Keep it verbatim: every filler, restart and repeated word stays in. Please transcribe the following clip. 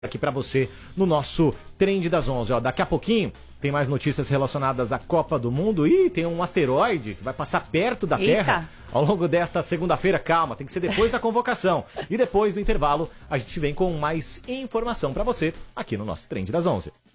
aqui pra você no nosso Trend das onze. Ó, daqui a pouquinho tem mais notícias relacionadas à Copa do Mundo e tem um asteroide que vai passar perto da Eita. Terra ao longo desta segunda-feira. Calma, tem que ser depois da convocação. E depois do intervalo a gente vem com mais informação pra você aqui no nosso Trend das onze.